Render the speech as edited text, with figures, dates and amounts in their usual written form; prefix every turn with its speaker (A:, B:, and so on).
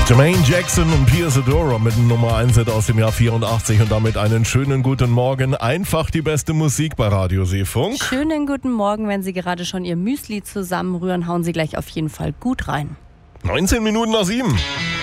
A: Jermaine Jackson und Pia Zadora mit dem Nummer 1 Hit aus dem Jahr 84 und damit einen schönen guten Morgen. Einfach die beste Musik bei Radio Seefunk.
B: Schönen guten Morgen, wenn Sie gerade schon Ihr Müsli zusammenrühren, hauen Sie gleich auf jeden Fall gut rein.
A: 19 Minuten nach 7.